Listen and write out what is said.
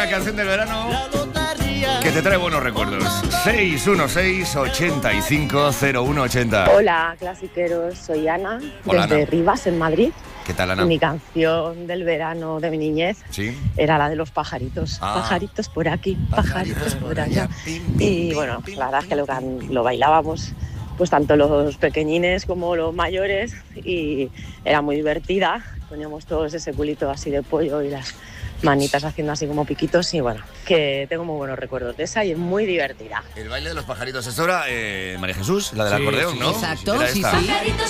una canción del verano que te trae buenos recuerdos. 616-850180. Hola, clasiqueros, soy Ana, Hola, desde Ana. Rivas, en Madrid. ¿Qué tal, Ana? Mi canción del verano de mi niñez ¿Sí? era la de los pajaritos. Pajaritos por aquí, pajaritos por allá. Y bueno, la verdad es que lo bailábamos pues tanto los pequeñines como los mayores y era muy divertida. Poníamos todos ese culito así de pollo y las manitas haciendo así como piquitos y bueno, que tengo muy buenos recuerdos de esa y es muy divertida. El baile de los pajaritos es ahora María Jesús, la del acordeón, ¿no? Exacto, Era sí, esta. sí. Pajaritos